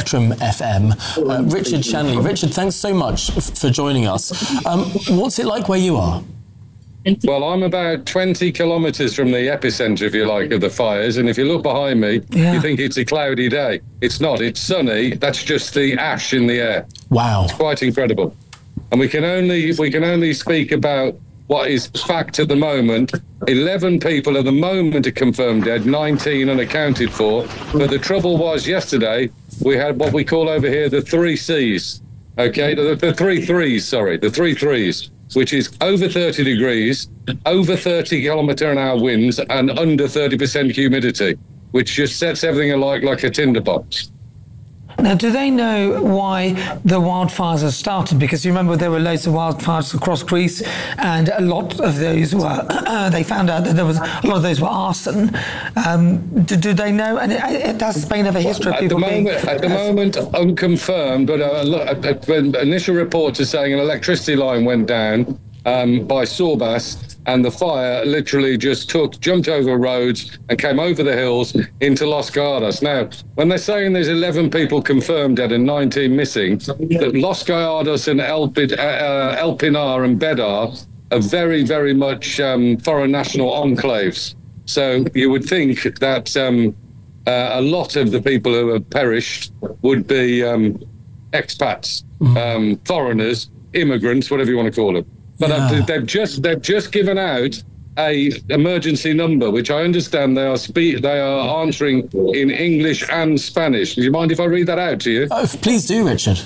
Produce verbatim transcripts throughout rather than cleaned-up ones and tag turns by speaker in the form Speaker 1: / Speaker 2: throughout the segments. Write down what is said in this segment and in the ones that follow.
Speaker 1: Spectrum F M, uh, Richard Shanley. Richard, thanks so much f- for joining us. Um, what's it like where you are?
Speaker 2: Well, I'm about twenty kilometres from the epicentre, if you like, of the fires. And if you look behind me, yeah. you think it's a cloudy day. It's not. It's sunny. That's just the ash in the air.
Speaker 1: Wow.
Speaker 2: It's quite incredible. And we can only we can only speak about what is fact at the moment. eleven people at the moment are confirmed dead, nineteen unaccounted for. But the trouble was yesterday, we had what we call over here the three C's. Okay, the, the three threes, sorry, the three threes. Which is over thirty degrees, over thirty kilometre an hour winds, and under thirty percent humidity, which just sets everything alight like a tinderbox.
Speaker 3: Now, do they know why the wildfires have started? Because you remember there were loads of wildfires across Greece, and a lot of those were, uh, they found out that there was, a lot of those were arson. Um, do, do they know? And it, it, does Spain have a history
Speaker 2: well,
Speaker 3: of people
Speaker 2: at the moment,
Speaker 3: being...
Speaker 2: At the moment, unconfirmed, but uh, look, an initial report is saying an electricity line went down um, by Sorbas, and the fire literally just took, jumped over roads and came over the hills into Los Gallardos. Now, when they're saying there's eleven people confirmed dead and nineteen missing, that Los Gallardos and El, uh, El Pinar and Bedar are very, very much um, foreign national enclaves. So you would think that um, uh, a lot of the people who have perished would be um, expats, um, foreigners, immigrants, whatever you want to call them. But yeah. they've just they've just given out a emergency number, which I understand they are spe- they are answering in English and Spanish. Do you mind if I read that out to you?
Speaker 1: Oh, please do, Richard.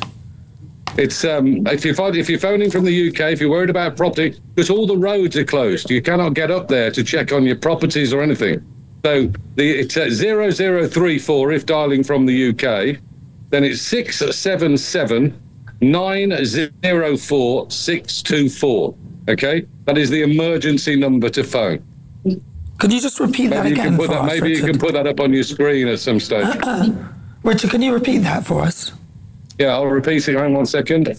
Speaker 2: It's um, if you if you're phoning from the U K, if you're worried about property, because all the roads are closed, you cannot get up there to check on your properties or anything. So the it's uh, zero zero three four if dialing from the U K, then it's six seven seven. nine zero four six two four. Okay, that is the emergency number to phone.
Speaker 3: Could you just repeat
Speaker 2: maybe
Speaker 3: that
Speaker 2: you
Speaker 3: again
Speaker 2: can put
Speaker 3: for
Speaker 2: that,
Speaker 3: us,
Speaker 2: Maybe
Speaker 3: Richard?
Speaker 2: you can put that up on your screen at some stage.
Speaker 3: Uh-uh. Richard, can you repeat that for us?
Speaker 2: Yeah, I'll repeat it. Hang on one second.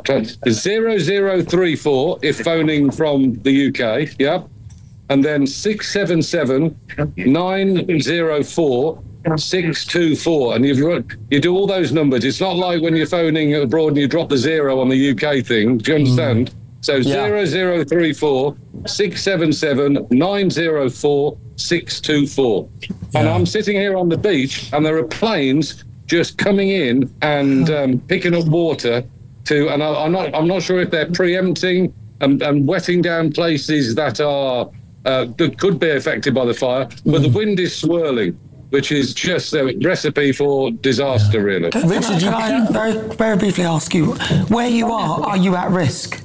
Speaker 2: Zero zero three four if phoning from the U K. Yeah, and then six seven seven nine zero four. six two four, and you've you do all those numbers. It's not like when you're phoning abroad and you drop the zero on the U K thing. Do you understand? Mm. So yeah. zero zero three four six seven seven nine zero four six two four. Yeah. And I'm sitting here on the beach, and there are planes just coming in and um, picking up water to. And I, I'm not I'm not sure if they're preempting and, and wetting down places that are uh, that could be affected by the fire. But mm. the wind is swirling, which is just a recipe for disaster, really.
Speaker 3: Can, Richard, can I very, very briefly ask you, where you are, are you at risk?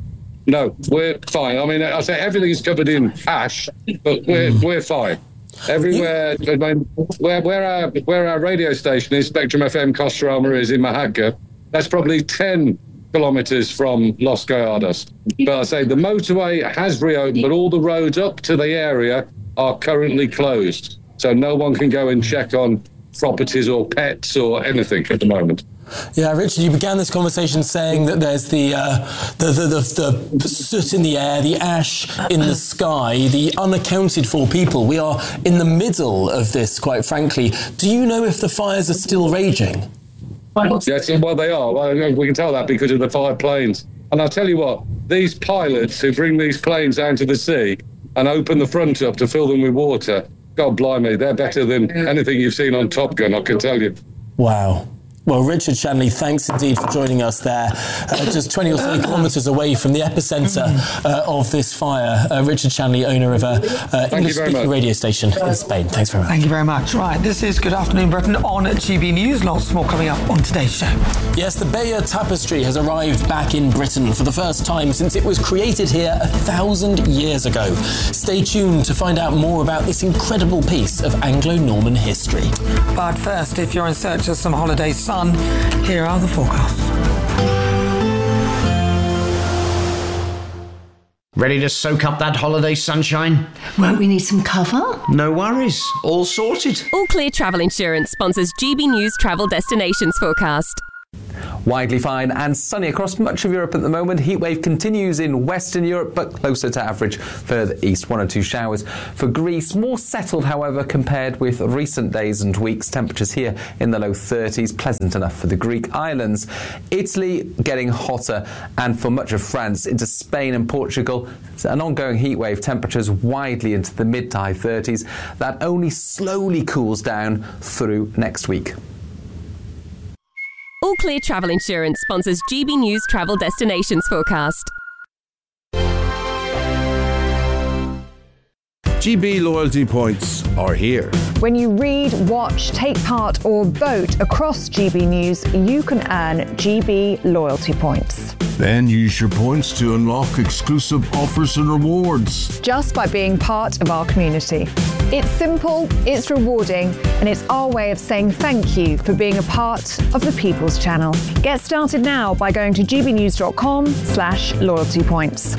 Speaker 2: No, we're fine. I mean, I say everything's covered in ash, but we're mm. we're fine. Everywhere, I mean, where where our where our radio station is, Spectrum F M Kostroma is in Mahaca, that's probably ten kilometres from Los Gallardos. But I say the motorway has reopened, but all the roads up to the area are currently closed. So no one can go and check on properties or pets or anything at the moment.
Speaker 1: Yeah, Richard, you began this conversation saying that there's the, uh, the, the, the, the soot in the air, the ash in the sky, the unaccounted for people. We are in the middle of this, quite frankly. Do you know if the fires are still raging?
Speaker 2: Yes, well, they are. Well, we can tell that because of the five planes. And I'll tell you what, these pilots who bring these planes down to the sea and open the front up to fill them with water, God blimey, they're better than anything you've seen on Top Gun, I can tell you.
Speaker 1: Wow. Well, Richard Shanley, thanks indeed for joining us there, uh, just twenty or thirty kilometres away from the epicentre uh, of this fire. Uh, Richard Shanley, owner of a uh, English-speaking radio station in Spain. Thanks very much.
Speaker 3: Thank you very much. Right, this is Good Afternoon Britain on G B News. Lots more coming up on today's show.
Speaker 1: Yes, the Bayeux Tapestry has arrived back in Britain for the first time since it was created here a thousand years ago. Stay tuned to find out more about this incredible piece of Anglo-Norman history.
Speaker 3: But first, if you're in search of some holiday sun, here are the forecasts.
Speaker 4: Ready to soak up that holiday sunshine?
Speaker 5: Won't we need some cover?
Speaker 4: No worries, all sorted.
Speaker 6: All Clear Travel Insurance sponsors G B News Travel Destinations Forecast. Widely fine and sunny across much of Europe at the moment. Heatwave continues in Western Europe, but closer to average further east. One or two showers for Greece. More settled, however, compared with recent days and weeks. Temperatures here in the low thirties. Pleasant enough for the Greek islands. Italy getting hotter, and for much of France into Spain and Portugal, an ongoing heatwave. Temperatures widely into the mid to high thirties. That only slowly cools down through next week.
Speaker 7: All Clear Travel Insurance sponsors G B News Travel Destinations Forecast.
Speaker 8: G B loyalty points are here.
Speaker 9: When you read, watch, take part or vote across G B News, you can earn G B loyalty points.
Speaker 8: Then use your points to unlock exclusive offers and rewards.
Speaker 9: Just by being part of our community. It's simple, it's rewarding, and it's our way of saying thank you for being a part of the People's Channel. Get started now by going to gbnews.com slash loyalty points.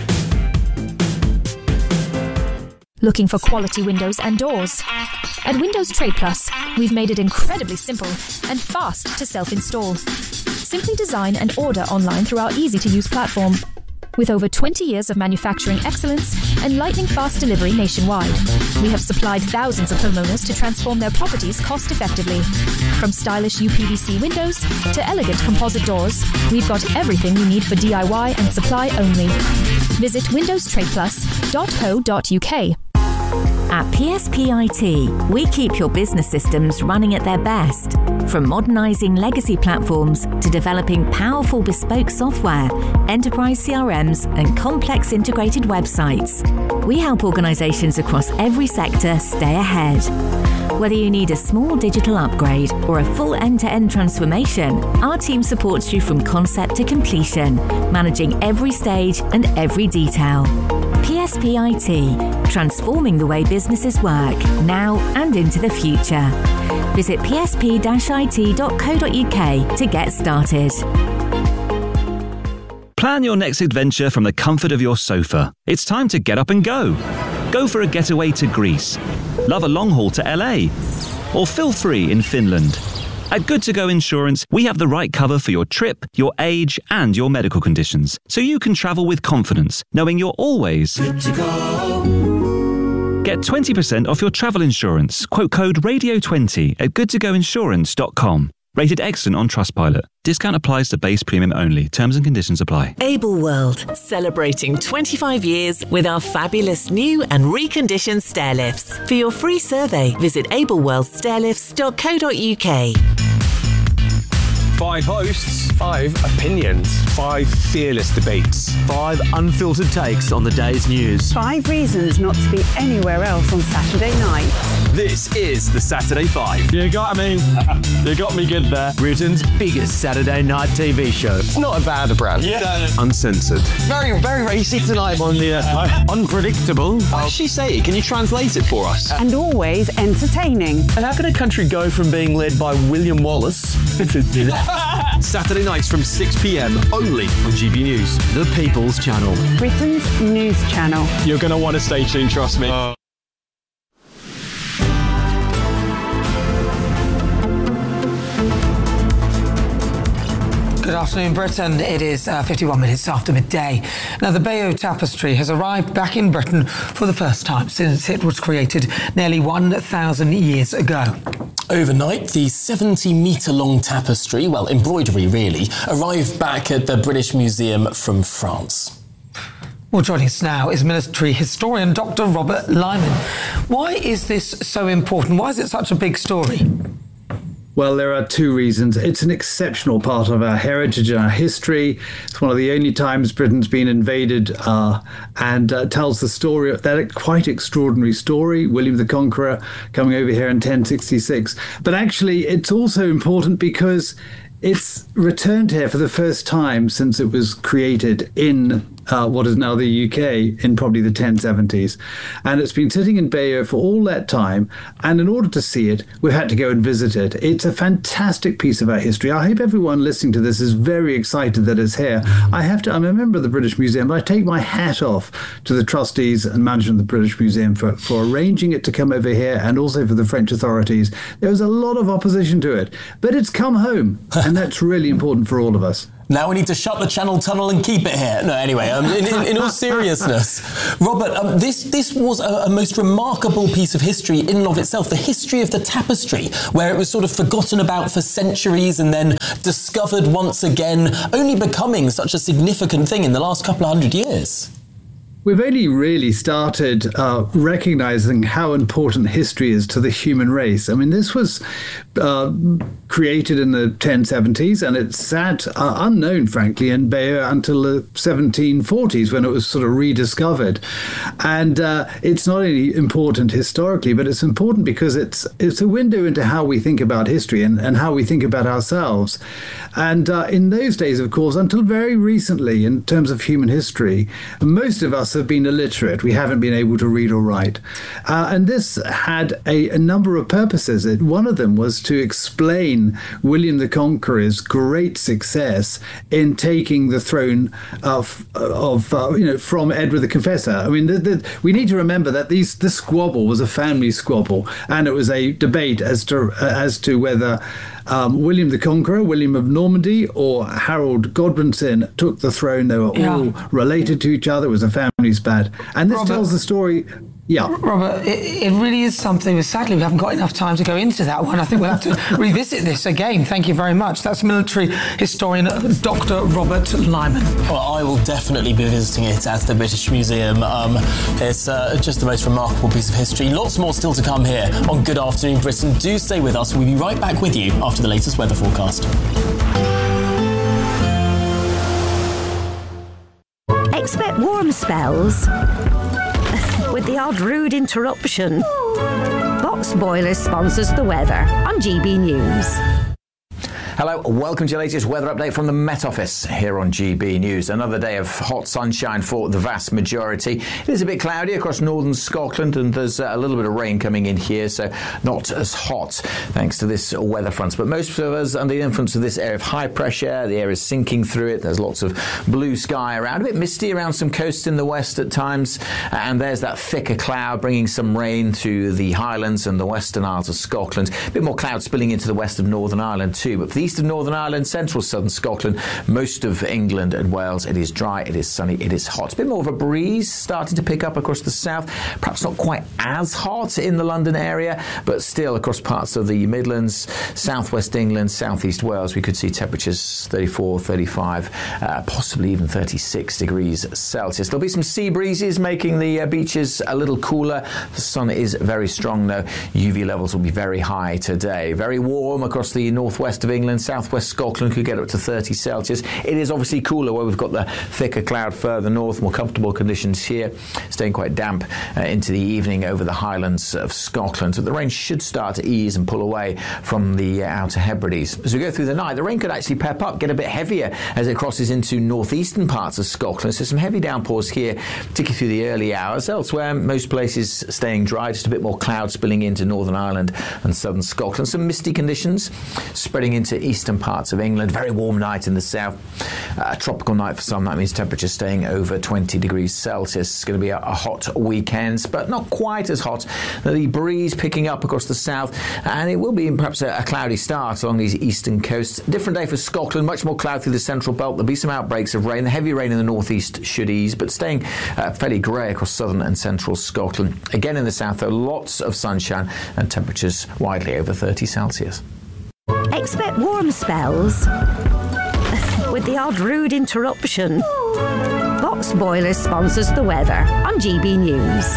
Speaker 10: Looking for quality windows and doors? At Windows Trade Plus, we've made it incredibly simple and fast to self-install. Simply design and order online through our easy-to-use platform. With over twenty years of manufacturing excellence and lightning-fast delivery nationwide, we have supplied thousands of homeowners to transform their properties cost-effectively. From stylish U P V C windows to elegant composite doors, we've got everything you need for D I Y and supply only. Visit windows trade plus dot co dot U K.
Speaker 11: At P S P I T, we keep your business systems running at their best. From modernising legacy platforms to developing powerful bespoke software, enterprise C R Ms and complex integrated websites, we help organisations across every sector stay ahead. Whether you need a small digital upgrade or a full end-to-end transformation, our team supports you from concept to completion, managing every stage and every detail. P S P I T, transforming the way businesses work, now and into the future. Visit p s p dash i t dot co dot u k to get started.
Speaker 12: Plan your next adventure from the comfort of your sofa. It's time to get up and go. Go for a getaway to Greece. Love a long haul to L A. Or feel free in Finland. At Good To Go Insurance, we have the right cover for your trip, your age, and your medical conditions, so you can travel with confidence, knowing you're always good to go. Get twenty percent off your travel insurance. Quote code radio twenty at good to go insurance dot com. Rated excellent on Trustpilot. Discount applies to base premium only. Terms and conditions apply.
Speaker 13: Able World, celebrating twenty-five years with our fabulous new and reconditioned stair lifts. For your free survey, visit able world stair lifts dot co dot u k.
Speaker 14: Five hosts, five opinions, five fearless debates, five unfiltered takes on the day's news.
Speaker 15: Five reasons not to be anywhere else on Saturday night.
Speaker 14: This is the Saturday Five. You got me. You got me good there. Britain's biggest Saturday night T V show. It's not a bad brand. Yeah. Uncensored. Very, very racy tonight on the uh, unpredictable. What does she say? Can you translate it for us?
Speaker 15: And always entertaining.
Speaker 14: And how can a country go from being led by William Wallace Saturday nights from six p m only on G B News, the People's Channel.
Speaker 15: Britain's news channel.
Speaker 14: You're going to want to stay tuned, trust me. Uh.
Speaker 3: Good afternoon, Britain. It is uh, fifty-one minutes after midday. Now, the Bayeux Tapestry has arrived back in Britain for the first time since it was created nearly one thousand years ago.
Speaker 1: Overnight, the seventy metre long tapestry, well, embroidery really, arrived back at the British Museum from France.
Speaker 3: Well, joining us now is military historian Doctor Robert Lyman. Why is this so important? Why is it such a big story?
Speaker 16: Well, there are two reasons. It's an exceptional part of our heritage and our history. It's one of the only times Britain's been invaded uh, and uh, tells the story of that quite extraordinary story, William the Conqueror coming over here in ten sixty-six. But actually, it's also important because it's returned here for the first time since it was created in uh, what is now the U K in probably the ten seventies. And it's been sitting in Bayeux for all that time. And in order to see it, we've had to go and visit it. It's a fantastic piece of our history. I hope everyone listening to this is very excited that it's here. I have to, I'm a member of the British Museum, but I take my hat off to the trustees and management of the British Museum for, for arranging it to come over here, and also for the French authorities. There was a lot of opposition to it, but it's come home. And And that's really important for all of us.
Speaker 1: Now we need to shut the Channel Tunnel and keep it here. No, anyway, um, in, in, in all seriousness, Robert, um, this this was a, a most remarkable piece of history in and of itself. The history of the tapestry, where it was sort of forgotten about for centuries and then discovered once again, only becoming such a significant thing in the last couple of hundred years.
Speaker 16: We've only really started uh, recognizing how important history is to the human race. I mean, this was uh, created in the ten seventies, and it sat uh, unknown, frankly, in Bayeux until the seventeen forties, when it was sort of rediscovered. And uh, it's not only important historically, but it's important because it's it's a window into how we think about history and, and how we think about ourselves. And uh, in those days, of course, until very recently, in terms of human history, most of us have been illiterate. We haven't been able to read or write. Uh, and this had a, a number of purposes. It, one of them was to explain William the Conqueror's great success in taking the throne of, of uh, you know, from Edward the Confessor. I mean, the, the, we need to remember that these, this squabble was a family squabble, and it was a debate as to, uh, as to whether Um, William the Conqueror, William of Normandy, or Harold Godwinson took the throne. They were all yeah. related to each other. It was a family spat. And this Robert, tells the story. Yeah.
Speaker 3: Robert, it, it really is something. Sadly, we haven't got enough time to go into that one. I think we'll have to revisit this again. Thank you very much. That's military historian Doctor Robert Lyman.
Speaker 1: Well, I will definitely be visiting it at the British Museum. Um, it's uh, just the most remarkable piece of history. Lots more still to come here on Good Afternoon Britain. Do stay with us. We'll be right back with you after the latest weather forecast.
Speaker 11: Expect warm spells with the odd rude interruption. Box Boilers sponsors the weather on G B News.
Speaker 6: Hello, welcome to your latest weather update from the Met Office here on G B News. Another day of hot sunshine for the vast majority. It is a bit cloudy across northern Scotland, and there's a little bit of rain coming in here, so not as hot thanks to this weather front. But most of us under the influence of this area of high pressure, the air is sinking through it. There's lots of blue sky around, a bit misty around some coasts in the west at times, and there's that thicker cloud bringing some rain to the Highlands and the Western Isles of Scotland. A bit more cloud spilling into the west of Northern Ireland too, but for the east of Northern Ireland, central southern Scotland, most of England and Wales, it is dry, it is sunny, it is hot. A bit more of a breeze starting to pick up across the south, perhaps not quite as hot in the London area, but still across parts of the Midlands, southwest England, southeast Wales, we could see temperatures thirty-four, thirty-five, uh, possibly even thirty-six degrees Celsius. There'll be some sea breezes making the uh, beaches a little cooler. The sun is very strong though. U V levels will be very high today. Very warm across the northwest of England. Southwest Scotland could get up to thirty Celsius. It is obviously cooler where we've got the thicker cloud further north, more comfortable conditions here, staying quite damp uh, into the evening over the Highlands of Scotland. So the rain should start to ease and pull away from the uh, Outer Hebrides. As we go through the night, the rain could actually pep up, get a bit heavier as it crosses into northeastern parts of Scotland. So some heavy downpours here, particularly through the early hours. Elsewhere, most places staying dry, just a bit more cloud spilling into Northern Ireland and southern Scotland. Some misty conditions spreading into eastern parts of England. Very warm night in the south. Uh, a tropical night for some. That means temperatures staying over twenty degrees Celsius. It's going to be a, a hot weekend, but not quite as hot. The breeze picking up across the south, and it will be perhaps a, a cloudy start along these eastern coasts. Different day for Scotland. Much more cloud through the central belt. There'll be some outbreaks of rain. The heavy rain in the northeast should ease, but staying uh, fairly grey across southern and central Scotland. Again in the south, though, lots of sunshine and temperatures widely over thirty Celsius.
Speaker 11: Expect warm spells with the odd rude interruption. Box Boilers sponsors the weather on G B News.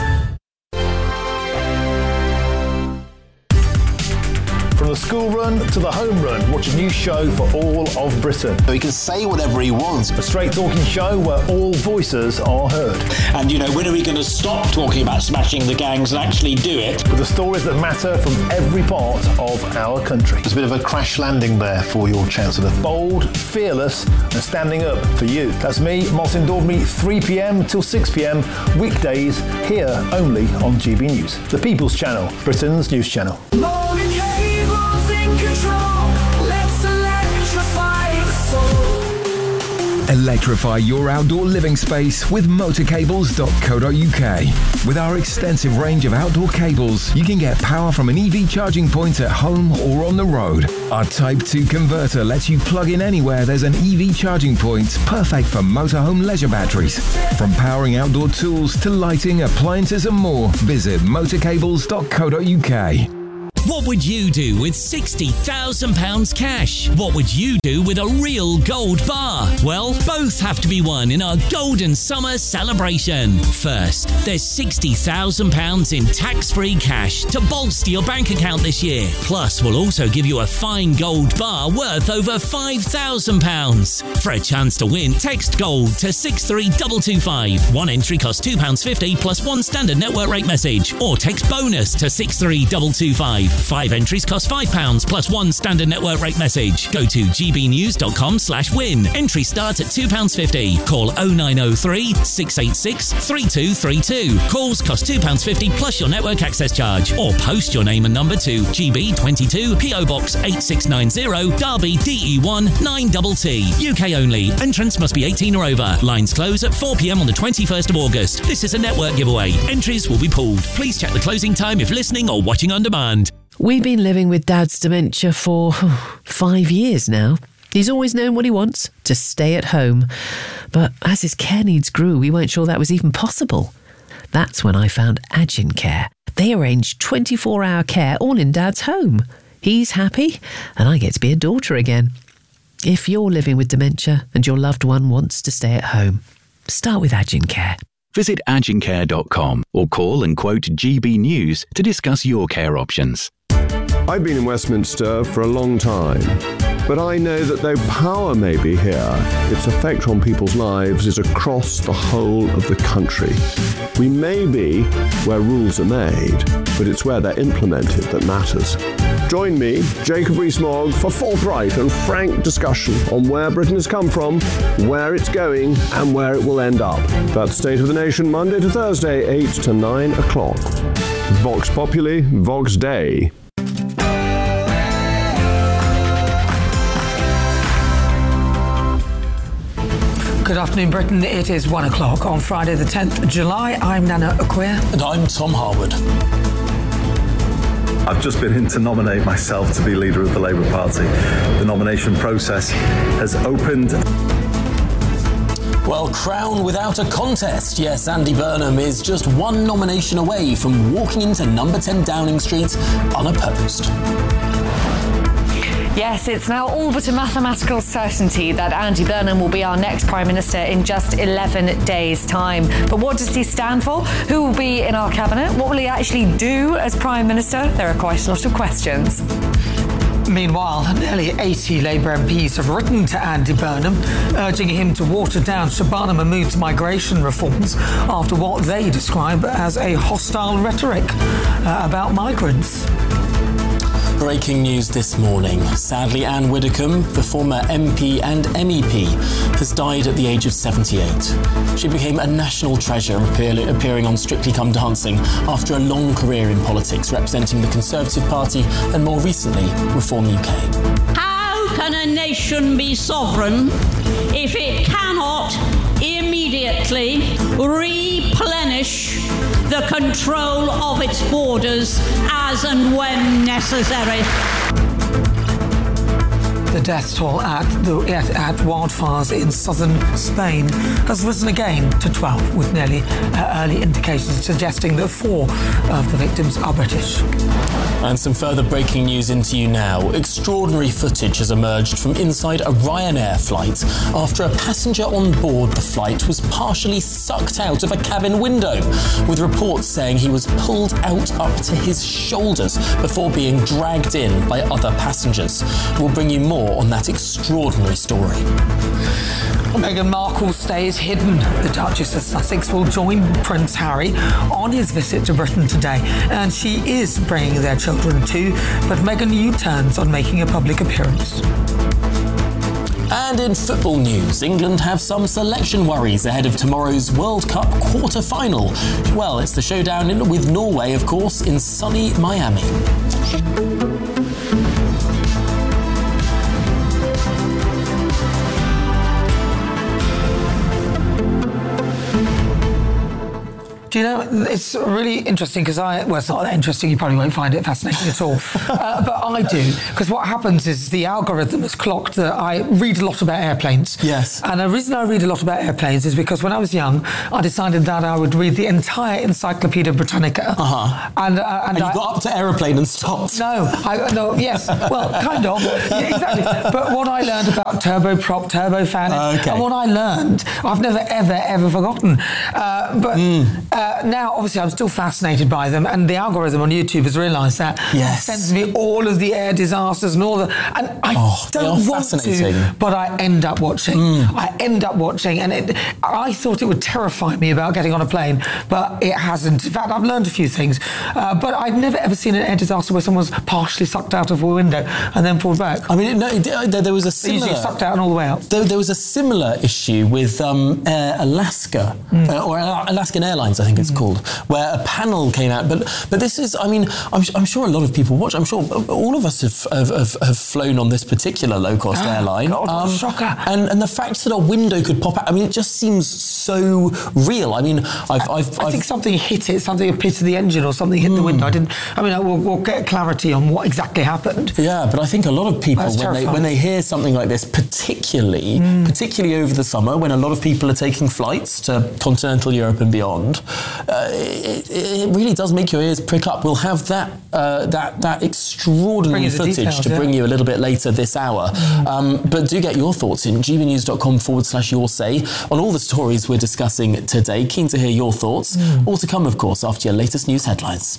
Speaker 17: From the school run to the home run, watch a new show for all of Britain.
Speaker 18: He can say whatever he wants.
Speaker 17: A straight talking show where all voices are heard.
Speaker 19: And, you know, when are we going to stop talking about smashing the gangs and actually do it?
Speaker 17: With the stories that matter from every part of our country.
Speaker 18: There's a bit of a crash landing there for your Chancellor.
Speaker 17: Bold, fearless and standing up for you. That's me, Martin Daubney, three p.m. till six p.m. weekdays here only on G B News. The People's Channel, Britain's news channel.
Speaker 20: Electrify your outdoor living space with motor cables dot co dot uk. With our extensive range of outdoor cables, you can get power from an E V charging point at home or on the road. Our Type two converter lets you plug in anywhere there's an E V charging point, perfect for motorhome leisure batteries. From powering outdoor tools to lighting, appliances and more, visit motor cables dot co dot uk.
Speaker 21: What would you do with sixty thousand pounds cash? What would you do with a real gold bar? Well, both have to be won in our Golden Summer celebration. First, there's sixty thousand pounds in tax-free cash to bolster your bank account this year. Plus, we'll also give you a fine gold bar worth over five thousand pounds. For a chance to win, text GOLD to six three two two five. One entry costs two pounds fifty plus one standard network rate message. Or text BONUS to six three two two five. Five entries cost five pounds plus one standard network rate message. Go to g b news dot com slash win. Entry starts at two pounds fifty. Call oh nine oh three, six eight six, three two three two. Calls cost two pounds fifty plus your network access charge. Or post your name and number to G B twenty-two, P O Box eight six nine zero, Derby D E one nine T T. U K only. Entrants must be eighteen or over. Lines close at four p m on the twenty-first of August. This is a network giveaway. Entries will be pulled. Please check the closing time if listening or watching on demand.
Speaker 22: We've been living with Dad's dementia for oh, five years now. He's always known what he wants, to stay at home. But as his care needs grew, we weren't sure that was even possible. That's when I found Agin Care. They arrange twenty-four hour care all in Dad's home. He's happy, and I get to be a daughter again. If you're living with dementia and your loved one wants to stay at home, start with Agin Care.
Speaker 23: Visit agin care dot com or call and quote G B News to discuss your care options.
Speaker 24: I've been in Westminster for a long time, but I know that though power may be here, its effect on people's lives is across the whole of the country. We may be where rules are made, but it's where they're implemented that matters. Join me, Jacob Rees-Mogg, for forthright and frank discussion on where Britain has come from, where it's going, and where it will end up. That's State of the Nation, Monday to Thursday, eight to nine o'clock. Vox Populi, Vox Dei.
Speaker 3: Good afternoon, Britain. It is one o'clock on Friday, the tenth of July. I'm Nana Acquia.
Speaker 1: And I'm Tom Harwood.
Speaker 25: I've just been in to nominate myself to be leader of the Labour Party. The nomination process has opened.
Speaker 1: Well, crown without a contest. Yes, Andy Burnham is just one nomination away from walking into number ten Downing Street unopposed.
Speaker 9: Yes, it's now all but a mathematical certainty that Andy Burnham will be our next Prime Minister in just eleven days' time. But what does he stand for? Who will be in our cabinet? What will he actually do as Prime Minister? There are quite a lot of questions.
Speaker 3: Meanwhile, nearly eighty Labour M Ps have written to Andy Burnham, urging him to water down Shabana Mahmood's migration reforms after what they describe as a hostile rhetoric uh, about migrants.
Speaker 1: Breaking news this morning. Sadly, Anne Widdecombe, the former M P and M E P, has died at the age of seventy-eight. She became a national treasure, appearing on Strictly Come Dancing after a long career in politics, representing the Conservative Party and more recently, Reform U K.
Speaker 26: How can a nation be sovereign if it cannot immediately replenish the control of its borders as and when necessary?
Speaker 3: The death toll at, the, at, at wildfires in southern Spain has risen again to twelve, with nearly uh, early indications suggesting that four of the victims are British.
Speaker 1: And some further breaking news into you now. Extraordinary footage has emerged from inside a Ryanair flight after a passenger on board the flight was partially sucked out of a cabin window, with reports saying he was pulled out up to his shoulders before being dragged in by other passengers. We'll bring you more on that extraordinary story.
Speaker 3: Meghan Markle stays hidden. The Duchess of Sussex will join Prince Harry on his visit to Britain today, and she is bringing their children too, but Meghan U-turns on making a public appearance.
Speaker 1: And in football news, England have some selection worries ahead of tomorrow's World Cup quarter-final. Well, it's the showdown in, with Norway, of course, in sunny Miami.
Speaker 3: Do you know, it's really interesting because I, well, it's not that interesting, you probably won't find it fascinating at all, uh, but I do, because what happens is the algorithm has clocked that I read a lot about airplanes.
Speaker 1: Yes.
Speaker 3: And the reason I read a lot about airplanes is because when I was young, I decided that I would read the entire Encyclopedia Britannica.
Speaker 1: Uh-huh.
Speaker 3: And, uh, and,
Speaker 1: and you
Speaker 3: I,
Speaker 1: got up to aeroplane and stopped.
Speaker 3: No, I, no, yes, well, kind of, yeah, exactly. But what I learned about turboprop, turbofan,
Speaker 1: Uh, okay.
Speaker 3: and what I learned, I've never, ever, ever forgotten. Uh, but mm. uh, now, obviously, I'm still fascinated by them, and the algorithm on YouTube has realised that.
Speaker 1: Yes.
Speaker 3: It sends me all of the air disasters and all the... And I
Speaker 1: oh,
Speaker 3: don't want to, but I end up watching. Mm. I end up watching, and it, I thought it would terrify me about getting on a plane, but it hasn't. In fact, I've learned a few things, uh, but I've never, ever seen an air disaster where someone's partially sucked out of a window and then pulled back.
Speaker 1: I mean, no, there, there was a similar...
Speaker 3: They usually sucked out and all the way out.
Speaker 1: There, there was a similar issue with um, Air Alaska, mm. uh, or Alaskan Airlines, I think it's mm. called, where a panel came out. But but this is, I mean, I'm, I'm sure a lot of people watch. I'm sure all of us have have, have flown on this particular low-cost
Speaker 3: oh,
Speaker 1: airline.
Speaker 3: God, what
Speaker 1: um,
Speaker 3: a shocker.
Speaker 1: And and the fact that a window could pop out, I mean, it just seems so real. I mean, I've... I've,
Speaker 3: I
Speaker 1: I've
Speaker 3: think something hit it, something hit the engine or something hit mm. the window. I didn't... I mean, we'll, we'll get clarity on what exactly happened.
Speaker 1: Yeah, but I think a lot of people,
Speaker 3: That's
Speaker 1: when they, when they hear something like this, particularly, mm. particularly over the summer, when a lot of people are taking flights to continental Europe and beyond, uh, it, it really does make your ears prick up. We'll have that uh, that that extraordinary footage
Speaker 3: details,
Speaker 1: to
Speaker 3: yeah.
Speaker 1: bring you a little bit later this hour. Mm. Um, but do get your thoughts in gbnews.com forward slash your say on all the stories we're discussing today. Keen to hear your thoughts. Mm. All to come, of course, after your latest news headlines.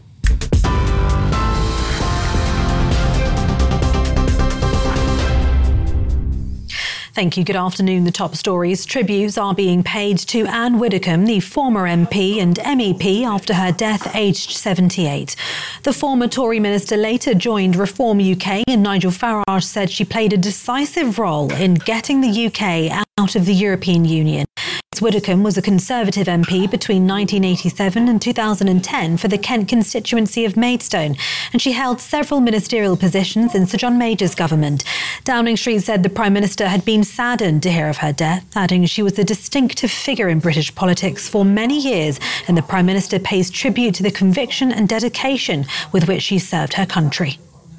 Speaker 2: Thank you. Good afternoon. The top stories. Tributes are being paid to Anne Widdecombe, the former M P and M E P, after her death aged seventy-eight. The former Tory minister later joined Reform U K, and Nigel Farage said she played a decisive role in getting the U K out of the European Union. Widdecombe was a Conservative M P between nineteen eighty-seven and two thousand ten for the Kent constituency of Maidstone, and she held several ministerial positions in Sir John Major's government. Downing Street said the Prime Minister had been saddened to hear of her death, adding she was a distinctive figure in British politics for many years, and the Prime Minister pays tribute to the conviction and dedication with which she served her country.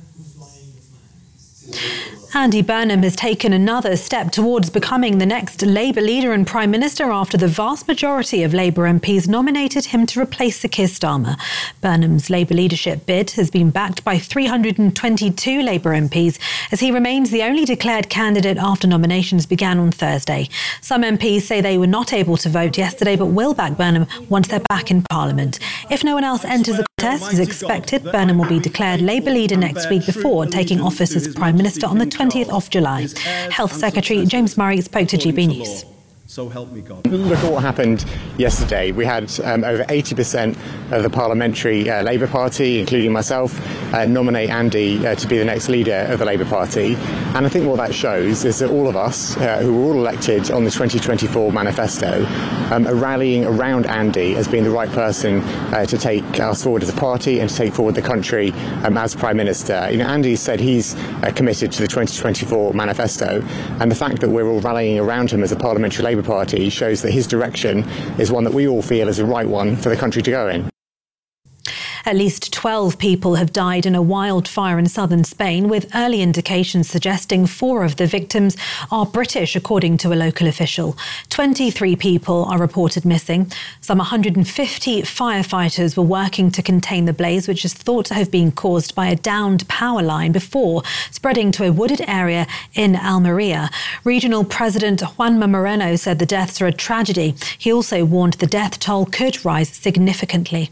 Speaker 2: Andy Burnham has taken another step towards becoming the next Labour leader and Prime Minister after the vast majority of Labour M Ps nominated him to replace Sir Keir Starmer. Burnham's Labour leadership bid has been backed by three hundred twenty-two Labour M Ps, as he remains the only declared candidate after nominations began on Thursday. Some M Ps say they were not able to vote yesterday but will back Burnham once they're back in Parliament. If no one else enters the contest as expected, Burnham will be declared Labour leader next week before taking office as Prime Minister on the twentieth of July. Health Secretary James Murray spoke to G B News.
Speaker 4: So help me God. Look at what happened yesterday. We had um, over eighty percent of the parliamentary uh, Labour Party, including myself, uh, nominate Andy uh, to be the next leader of the Labour Party. And I think what that shows is that all of us, uh, who were all elected on the twenty twenty-four manifesto, um, are rallying around Andy as being the right person uh, to take us forward as a party and to take forward the country um, as Prime Minister. You know, Andy said he's uh, committed to the twenty twenty-four manifesto, and the fact that we're all rallying around him as a parliamentary Labour Party shows that his direction is one that we all feel is the right one for the country to go in.
Speaker 2: At least twelve people have died in a wildfire in southern Spain, with early indications suggesting four of the victims are British, according to a local official. twenty-three people are reported missing. Some one hundred fifty firefighters were working to contain the blaze, which is thought to have been caused by a downed power line before spreading to a wooded area in Almeria. Regional President Juanma Moreno said the deaths are a tragedy. He also warned the death toll could rise significantly.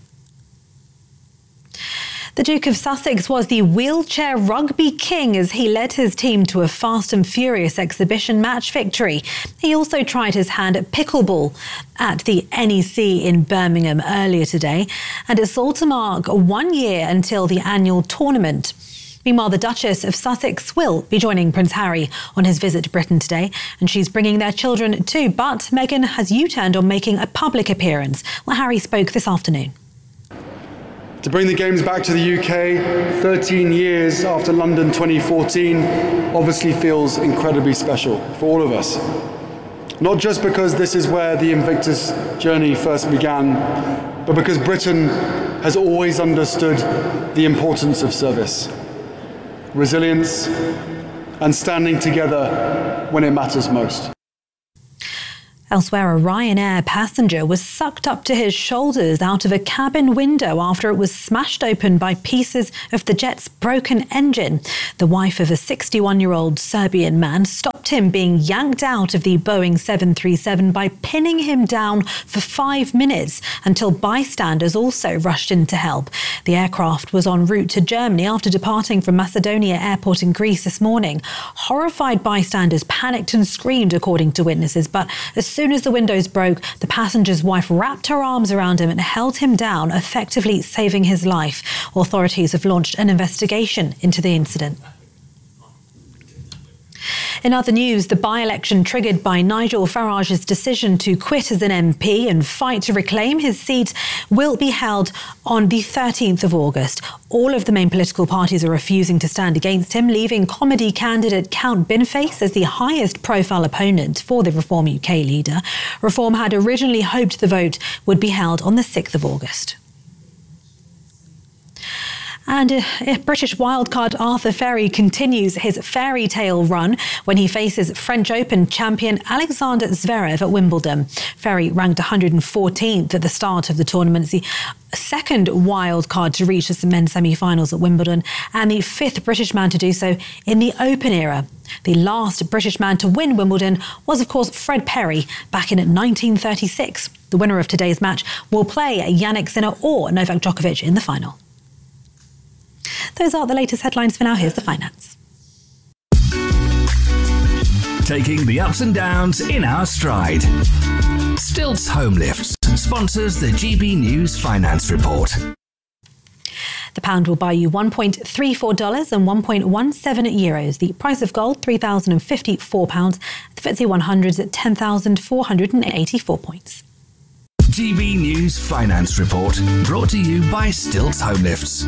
Speaker 2: The Duke of Sussex was the wheelchair rugby king as he led his team to a Fast and Furious exhibition match victory. He also tried his hand at pickleball at the N E C in Birmingham earlier today, and it's all to mark one year until the annual tournament. Meanwhile, the Duchess of Sussex will be joining Prince Harry on his visit to Britain today, and she's bringing their children too. But Meghan has U-turned on making a public appearance. Well, Harry spoke this afternoon.
Speaker 5: To bring the Games back to the U K thirteen years after London twenty fourteen obviously feels incredibly special for all of us. not just because this is where the Invictus journey first began, but because Britain has always understood the importance of service, resilience, and standing together when it matters most.
Speaker 2: Elsewhere, a Ryanair passenger was sucked up to his shoulders out of a cabin window after it was smashed open by pieces of the jet's broken engine. The wife of a sixty-one-year-old Serbian man stopped him being yanked out of the Boeing seven thirty-seven by pinning him down for five minutes until bystanders also rushed in to help. The aircraft was en route to Germany after departing from Macedonia Airport in Greece this morning. Horrified bystanders panicked and screamed, according to witnesses, but as soon As soon as the windows broke, the passenger's wife wrapped her arms around him and held him down, effectively saving his life. Authorities have launched an investigation into the incident. In other news, the by-election triggered by Nigel Farage's decision to quit as an M P and fight to reclaim his seat will be held on the thirteenth of August. All of the main political parties are refusing to stand against him, leaving comedy candidate Count Boniface as the highest profile opponent for the Reform U K leader. Reform had originally hoped the vote would be held on the sixth of August. And uh, British wildcard Arthur Ferry continues his fairy tale run when he faces French Open champion Alexander Zverev at Wimbledon. Ferry ranked one hundred fourteenth at the start of the tournament, the second wildcard to reach the men's semi-finals at Wimbledon, and the fifth British man to do so in the Open era. The last British man to win Wimbledon was, of course, Fred Perry back in nineteen thirty-six. The winner of today's match will play Jannik Sinner or Novak Djokovic in the final. Those are the latest headlines for now. Here's the finance.
Speaker 7: Taking the ups and downs in our stride. Stilts Home Lifts sponsors the G B News Finance Report.
Speaker 2: The pound will buy you one point three four dollars and one point one seven euros. The price of gold, three thousand fifty-four pounds. The F T S E one hundred is at ten thousand four hundred eighty-four points.
Speaker 7: G B News Finance Report, brought to you by Stilts Home Lifts.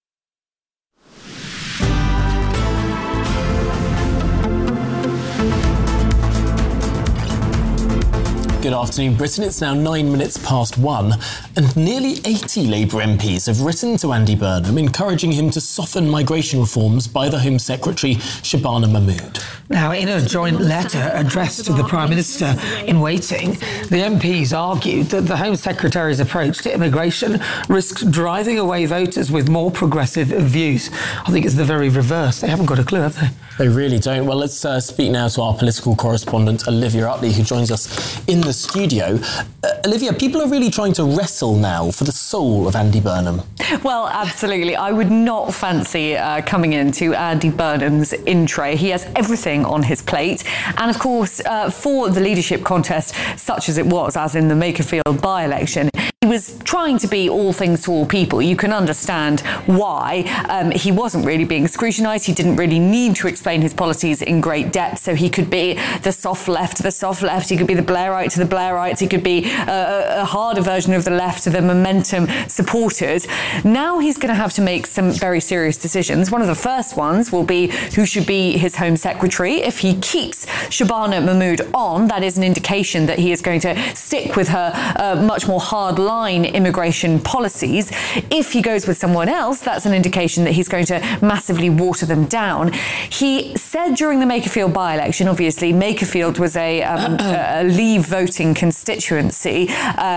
Speaker 1: Good afternoon, Britain. It's now nine minutes past one, and nearly eighty Labour M Ps have written to Andy Burnham encouraging him to soften migration reforms by the Home Secretary Shabana Mahmood.
Speaker 3: Now, in a joint letter addressed to the Prime Minister in waiting, the M Ps argued that the Home Secretary's approach to immigration risks driving away voters with more progressive views. I think it's the very reverse. They haven't got a clue, have they?
Speaker 1: They really don't. Well, let's uh, speak now to our political correspondent, Olivia Utley, who joins us in the studio. Uh, Olivia, people are really trying to wrestle now for the soul of Andy Burnham.
Speaker 8: Well, absolutely. I would not fancy uh, coming into Andy Burnham's in tray. He has everything on his plate. And of course, uh, for the leadership contest, such as it was, as in the Makerfield by-election, he was trying to be all things to all people. You can understand why. Um, he wasn't really being scrutinised. He didn't really need to explain his policies in great depth. So he could be the soft left to the soft left. He could be the Blairite to the Blairites. He could be a, a harder version of the left to the Momentum supporters. Now he's going to have to make some very serious decisions. One of the first ones will be who should be his Home Secretary. If he keeps Shabana Mahmood on, that is an indication that he is going to stick with her uh, much more hard line immigration policies. If he goes with someone else, that's an indication that he's going to massively water them down. He said during the Makerfield by-election, obviously Makerfield was a, um, a Leave voting constituency,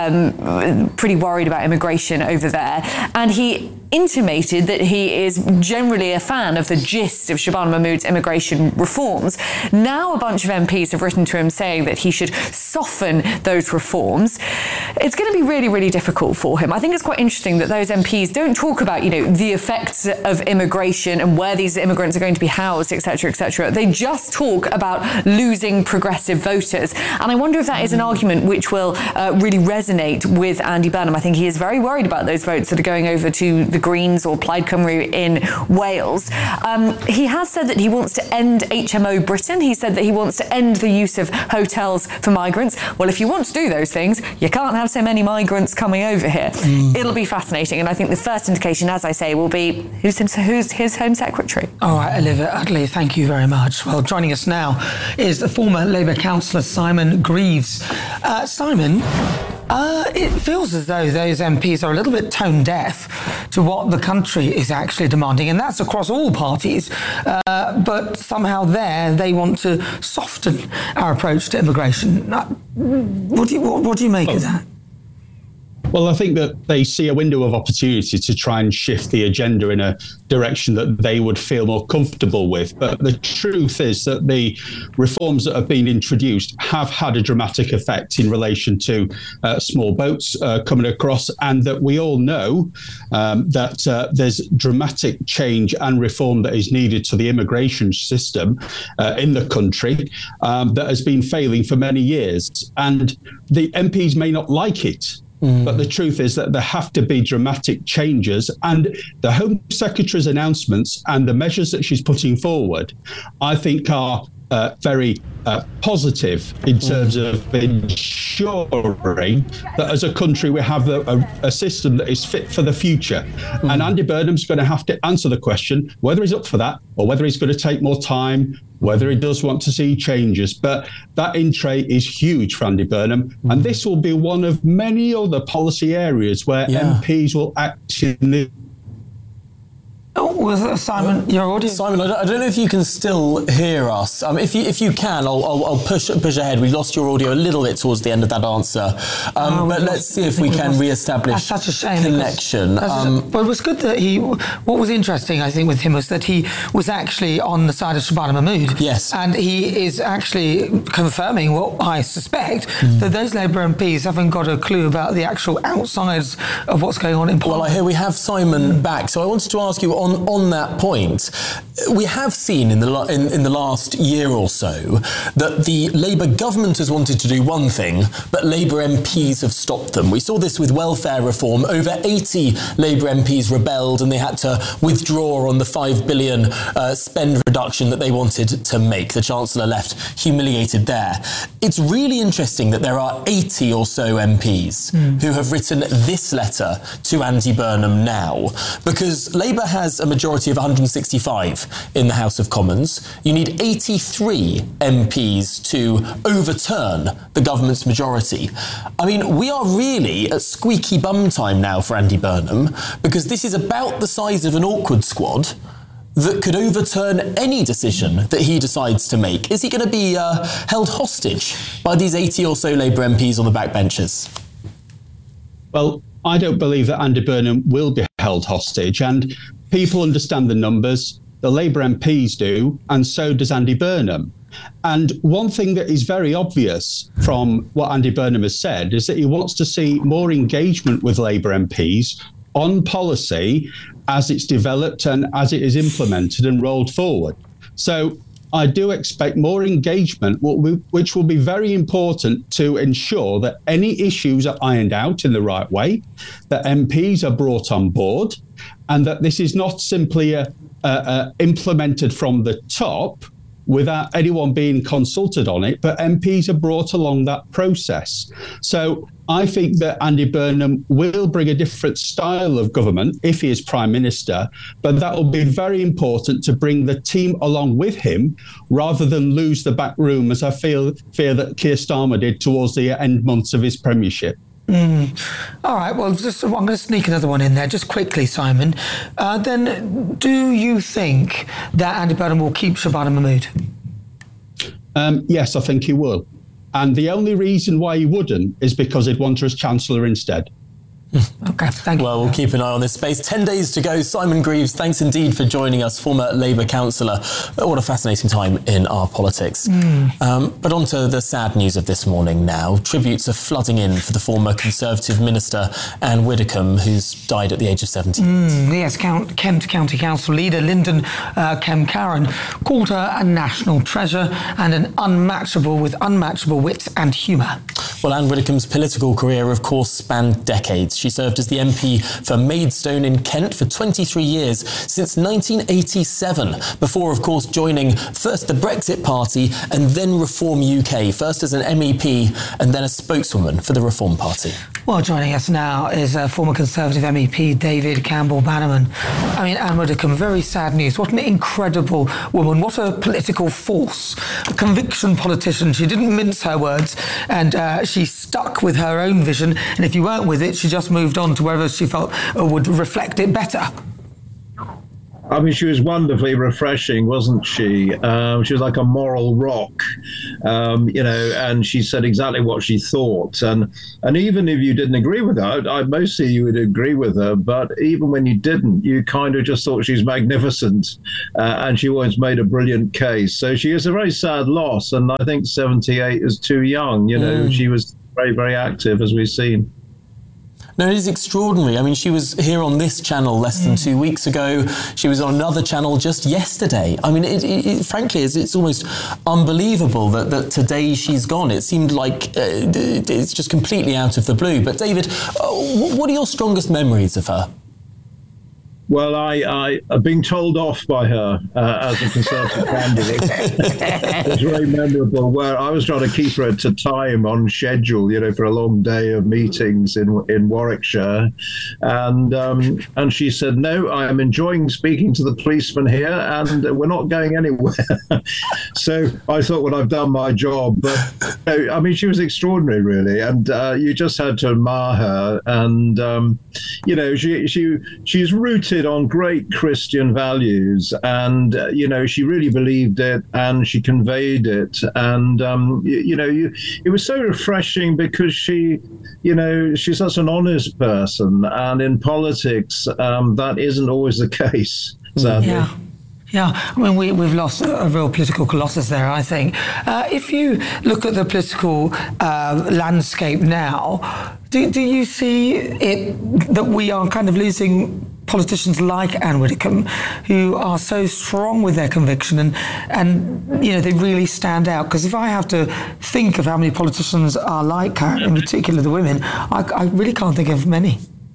Speaker 8: um, pretty worried about immigration over there, and he intimated that he is generally a fan of the gist of Shabana Mahmood's immigration reforms. Now a bunch of M Ps have written to him saying that he should soften those reforms. It's going to be really, really difficult for him. I think it's quite interesting that those M Ps don't talk about, you know, the effects of immigration and where these immigrants are going to be housed, et cetera, et cetera. They just talk about losing progressive voters. And I wonder if that is an argument which will uh, really resonate with Andy Burnham. I think he is very worried about those votes that are going over to the Greens or Plaid Cymru in Wales. Um, he has said that he wants to end H M O Britain. He said that he wants to end the use of hotels for migrants. Well, if you want to do those things, you can't have so many migrants coming over here. Mm. It'll be fascinating. And I think the first indication, as I say, will be who's, who's his Home Secretary.
Speaker 3: All right, Olivia Utley, thank you very much. Well, joining us now is the former Labour councillor Simon Greaves. Uh, Simon, uh, it feels as though those M Ps are a little bit tone deaf to what the country is actually demanding, and that's across all parties. Uh, but somehow there they want to soften our approach to immigration. Uh, what do you what, what do you make oh. of that?
Speaker 10: Well, I think that they see a window of opportunity to try and shift the agenda in a direction that they would feel more comfortable with. But the truth is that the reforms that have been introduced have had a dramatic effect in relation to uh, small boats uh, coming across, and that we all know um, that uh, there's dramatic change and reform that is needed to the immigration system uh, in the country um, that has been failing for many years. And the M Ps may not like it. Mm. But the truth is that there have to be dramatic changes, and the Home Secretary's announcements and the measures that she's putting forward, I think, are uh, very uh, positive in terms mm. of ensuring that as a country we have a, a, a system that is fit for the future. Mm. And Andy Burnham's going to have to answer the question whether he's up for that or whether he's going to take more time, whether he does want to see changes. But that in tray is huge for Andy Burnham. Mm. And this will be one of many other policy areas where yeah. M Ps will act in the...
Speaker 3: Oh, was that Simon, your audio?
Speaker 1: Simon, I don't, I don't know if you can still hear us. Um, if you if you can, I'll, I'll, I'll push push ahead. We lost your audio a little bit towards the end of that answer. Um, oh, but let's see if we can re-establish that's such a shame connection.
Speaker 3: Um, but it was good that he... What was interesting, I think, with him was that he was actually on the side of Shabana Mahmood.
Speaker 1: Yes.
Speaker 3: And he is actually confirming what I suspect, mm. that those Labour M Ps haven't got a clue about the actual outsides of what's going on in Parliament.
Speaker 1: Well, I hear we have Simon mm. back. So I wanted to ask you, On, on that point, we have seen in the in, in the last year or so that the Labour government has wanted to do one thing, but Labour M Ps have stopped them. We saw this with welfare reform. Over eighty Labour M Ps rebelled and they had to withdraw on the five billion uh, spend reduction that they wanted to make. The Chancellor left humiliated there. It's really interesting that there are eighty or so M Ps mm. who have written this letter to Andy Burnham now, because Labour has a majority of one hundred sixty-five in the House of Commons. You need eighty-three M Ps to overturn the government's majority. I mean, we are really at squeaky bum time now for Andy Burnham, because this is about the size of an awkward squad that could overturn any decision that he decides to make. Is he going to be uh, held hostage by these eighty or so Labour M Ps on the backbenches?
Speaker 10: Well, I don't believe that Andy Burnham will be held hostage, and people understand the numbers, the Labour M Ps do, and so does Andy Burnham. And one thing that is very obvious from what Andy Burnham has said is that he wants to see more engagement with Labour M Ps on policy as it's developed and as it is implemented and rolled forward. So I do expect more engagement, which will be very important to ensure that any issues are ironed out in the right way, that M Ps are brought on board, and that this is not simply a, a, a implemented from the top without anyone being consulted on it, but M Ps are brought along that process. So I think that Andy Burnham will bring a different style of government if he is Prime Minister, but that will be very important to bring the team along with him rather than lose the back room, as I feel fear that Keir Starmer did towards the end months of his premiership.
Speaker 3: Mm. All right, well, just, I'm going to sneak another one in there, just quickly, Simon. Uh, then, do you think that Andy Burnham will keep Shabana Mahmood?
Speaker 10: Um, yes, I think he will. And the only reason why he wouldn't is because he'd want her as Chancellor instead.
Speaker 3: OK, thank you.
Speaker 1: Well, we'll keep an eye on this space. Ten days to go. Simon Greaves, thanks indeed for joining us, former Labour councillor. What a fascinating time in our politics. Mm. Um, but on to the sad news of this morning now. Tributes are flooding in for the former Conservative Minister, Anne Widdecombe, who's died at the age of seventy.
Speaker 3: Mm, yes, Count, Kent County Council leader Lyndon uh, Kemcaran called her a national treasure and an unmatchable with unmatchable wit and humour.
Speaker 1: Well, Anne Widdecombe's political career, of course, spanned decades. She served as the M P for Maidstone in Kent for twenty-three years, since nineteen eighty-seven, before, of course, joining first the Brexit Party and then Reform U K, first as an M E P and then a spokeswoman for the Reform Party.
Speaker 3: Well, joining us now is uh, former Conservative M E P David Campbell-Bannerman. I mean, Anne Widdecombe, very sad news. What an incredible woman. What a political force. A conviction politician. She didn't mince her words, and uh, she stuck with her own vision. And if you weren't with it, she just moved on to wherever she felt uh, would reflect it better.
Speaker 6: I mean, she was wonderfully refreshing, wasn't she? Um, she was like a moral rock, um, you know, and she said exactly what she thought. And and even if you didn't agree with her, I, mostly you would agree with her, but even when you didn't, you kind of just thought she's magnificent, uh, and she always made a brilliant case. So she is a very sad loss, and I think seventy-eight is too young, you know. Mm. She was very, very active, as we've seen.
Speaker 1: No, it is extraordinary. I mean, she was here on this channel less than two weeks ago. She was on another channel just yesterday. I mean, it, it, it, frankly, it's, it's almost unbelievable that, that today she's gone. It seemed like uh, it's just completely out of the blue. But David, uh, what are your strongest memories of her?
Speaker 6: Well, I, I have been told off by her uh, as a Conservative candidate. It's very memorable, where I was trying to keep her to time on schedule, you know, for a long day of meetings in in Warwickshire. And um, and she said, no, I am enjoying speaking to the policeman here, and we're not going anywhere. So I thought, well, I've done my job. But, you know, I mean, she was extraordinary, really. And uh, you just had to admire her. And, um, you know, she she she's rooted on great Christian values, and uh, you know, she really believed it, and she conveyed it, and um, you, you know, you, it was so refreshing because she, you know, she's such an honest person, and in politics, um, that isn't always the case, sadly.
Speaker 3: Yeah. Yeah, I mean, we, we've lost a, a real political colossus there, I think. Uh, if you look at the political uh, landscape now, do, do you see it that we are kind of losing politicians like Anne Widdecombe, who are so strong with their conviction, and, and you know, they really stand out? Because if I have to think of how many politicians are like her, in particular the women, I, I really can't think of many.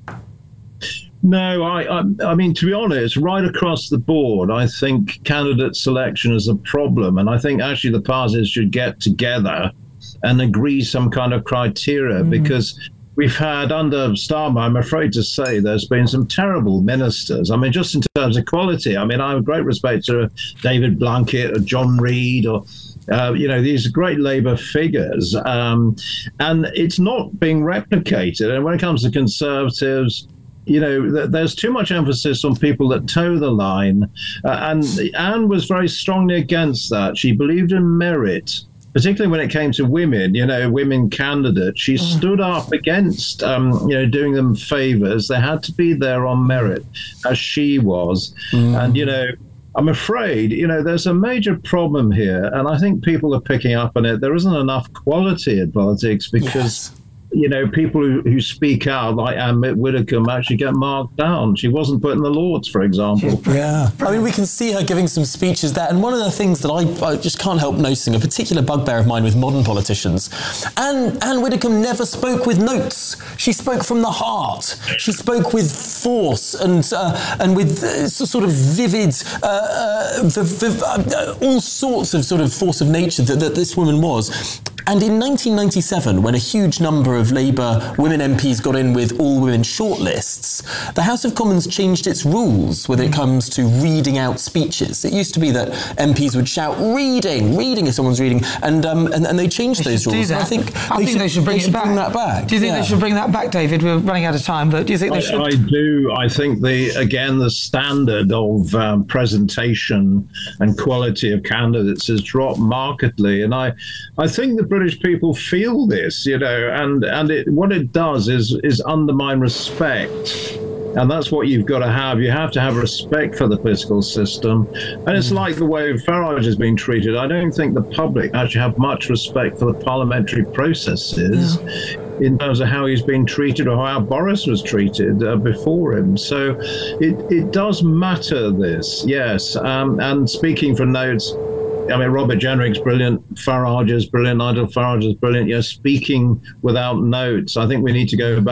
Speaker 6: No, I, I, I mean, to be honest, right across the board, I think candidate selection is a problem. And I think actually the parties should get together and agree some kind of criteria, mm. because we've had under Starmer, I'm afraid to say, there's been some terrible ministers. I mean, just in terms of quality, I mean, I have great respect to David Blunkett or John Reid or Uh, you know, these great Labour figures, um, and it's not being replicated. And when it comes to Conservatives, you know, th- there's too much emphasis on people that toe the line. Uh, and Anne was very strongly against that. She believed in merit, particularly when it came to women, you know, women candidates. She stood up against, um, you know, doing them favours. They had to be there on merit, as she was. Mm. And, you know, I'm afraid, you know, there's a major problem here, and I think people are picking up on it. There isn't enough quality in politics because, yes. you know, people who, who speak out, like Anne Widdecombe, actually get marked down. She wasn't put in the Lords, for example.
Speaker 1: Yeah. I mean, we can see her giving some speeches there. And one of the things that I, I just can't help noticing, a particular bugbear of mine with modern politicians, Anne, Anne Widdecombe never spoke with notes. She spoke from the heart. She spoke with force and uh, and with uh, sort of vivid, uh, uh, v- v- uh, all sorts of sort of force of nature that, that this woman was. And in nineteen ninety-seven, when a huge number of Labour women M Ps got in with all-women shortlists, the House of Commons changed its rules when it comes to reading out speeches. It used to be that M Ps would shout, reading, reading if someone's reading, and um, and, and they changed
Speaker 3: they
Speaker 1: those rules.
Speaker 3: I think,
Speaker 1: I
Speaker 3: they
Speaker 1: think
Speaker 3: should, they should bring
Speaker 1: they
Speaker 3: it
Speaker 1: should
Speaker 3: back.
Speaker 1: Bring that back.
Speaker 3: Do you think
Speaker 1: yeah.
Speaker 3: they should bring that back, David? We're running out of time, but do you think they
Speaker 6: I,
Speaker 3: should?
Speaker 6: I do. I think the again the standard of um, presentation and quality of candidates has dropped markedly, and I, I think the British people feel this, you know, and and it, what it does is is undermine respect. And that's what you've got to have. You have to have respect for the political system. And it's like the way Farage has been treated. I don't think the public actually have much respect for the parliamentary processes yeah. in terms of how he's been treated or how Boris was treated uh, before him. So it, it does matter, this, yes. Um, and speaking from notes, I mean, Robert Jenrick's brilliant, Farage is brilliant, Nigel Farage is brilliant. You're speaking without notes. I think we need to go back to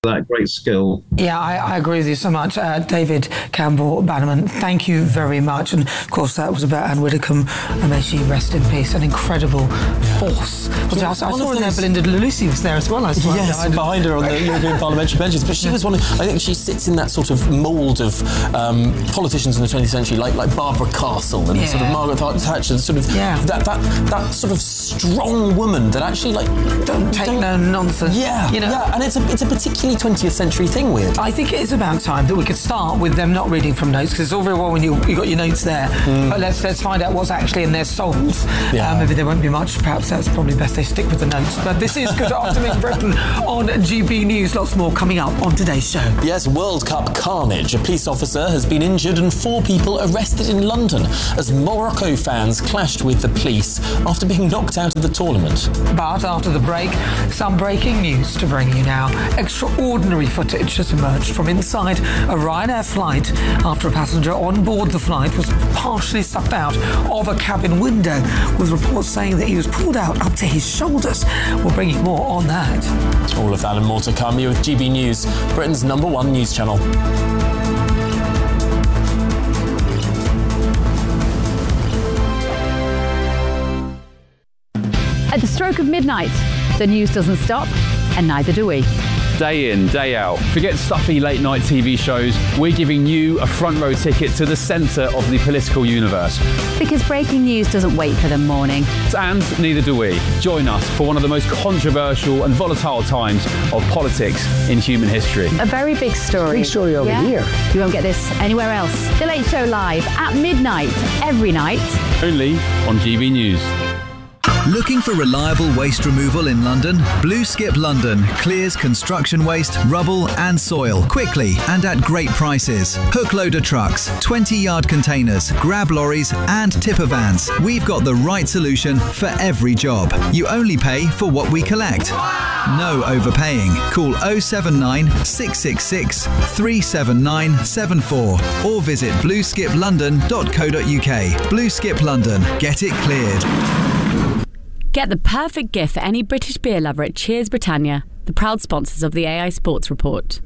Speaker 6: that great skill.
Speaker 3: Yeah, I, I agree with you so much. Uh, David Campbell Bannerman, thank you very much. And of course, that was about Anne Widdecombe, and may she rest in peace. An incredible force.
Speaker 1: Yeah,
Speaker 3: I, I saw in there Belinda Lucy was there as well. I saw
Speaker 1: yes, behind, behind her on the European parliamentary benches. But she was one of, I think she sits in that sort of mould of um, politicians in the twentieth century, like like Barbara Castle and yeah. sort of Margaret Thatcher, sort of yeah. that, that that sort of strong woman that actually like
Speaker 3: don't take don't, no nonsense.
Speaker 1: Yeah, you know, yeah, and it's a it's a particularly twentieth century thing. Weird.
Speaker 3: I think it is about time that we could start with them not reading from notes, because it's all very well when you you got your notes there, mm. but let's let's find out what's actually in their souls. Yeah. Uh, maybe there won't be much. Perhaps that's probably best they stick with the notes. But this is Good Afternoon Britain on G B News. Lots more coming up on today's show.
Speaker 1: Yes, World Cup carnage. A police officer has been injured and four people arrested in London as Morocco fans clashed with the police after being knocked out of the tournament.
Speaker 3: But after the break, some breaking news to bring you now. Extraordinary footage has emerged from inside a Ryanair flight after a passenger on board the flight was partially sucked out of a cabin window, with reports saying that he was pulled out up to his shoulders. We'll bring you more on that.
Speaker 1: All of that and more to come. You're with G B News, Britain's number one news channel.
Speaker 11: At the stroke of midnight, the news doesn't stop, and neither do we.
Speaker 12: Day in, day out. Forget stuffy late night T V shows. We're giving you a front row ticket to the centre of the political universe.
Speaker 11: Because breaking news doesn't wait for the morning.
Speaker 12: And neither do we. Join us for one of the most controversial and volatile times of politics in human history.
Speaker 11: A very big story.
Speaker 13: Big story over
Speaker 11: yeah?
Speaker 13: here.
Speaker 11: You won't get this anywhere else. The Late Show live at midnight, every night.
Speaker 12: Only on G B News.
Speaker 14: Looking for reliable waste removal in London? Blue Skip London clears construction waste, rubble and soil quickly and at great prices. Hook loader trucks, twenty yard containers, grab lorries and tipper vans. We've got the right solution for every job. You only pay for what we collect. No overpaying. Call oh seven nine, six six six, three seven nine seven four or visit blue skip london dot co dot uk. Blue Skip London. Get it cleared.
Speaker 15: Get the perfect gift for any British beer lover at Cheers Britannia, the proud sponsors of the A I Sports Report.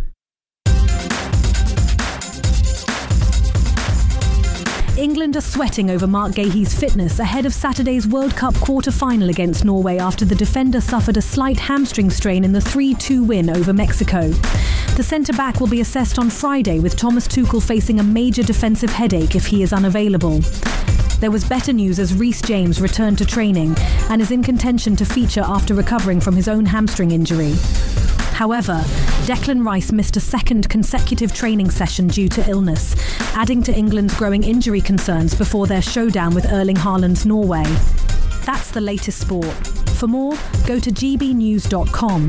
Speaker 2: England are sweating over Mark Gahey's fitness ahead of Saturday's World Cup quarter-final against Norway after the defender suffered a slight hamstring strain in the three two win over Mexico. The centre-back will be assessed on Friday, with Thomas Tuchel facing a major defensive headache if he is unavailable. There was better news as Reece James returned to training and is in contention to feature after recovering from his own hamstring injury. However, Declan Rice missed a second consecutive training session due to illness, adding to England's growing injury concerns before their showdown with Erling Haaland's Norway. That's the latest sport. For more, go to g b news dot com.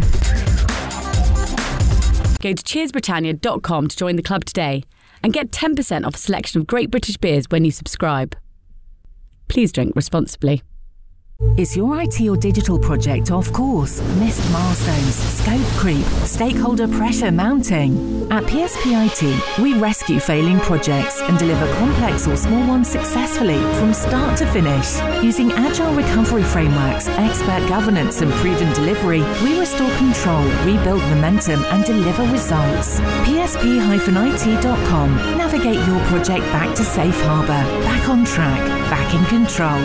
Speaker 15: Go to cheers britannia dot com to join the club today and get ten percent off a selection of great British beers when you subscribe. Please drink responsibly.
Speaker 16: Is your I T or digital project off course? Missed milestones, scope creep, stakeholder pressure mounting? At P S P I T, we rescue failing projects and deliver complex or small ones successfully from start to finish. Using agile recovery frameworks, expert governance and proven delivery, we restore control, rebuild momentum and deliver results. P S P I T dot com. Navigate your project back to safe harbour, back on track, back in control.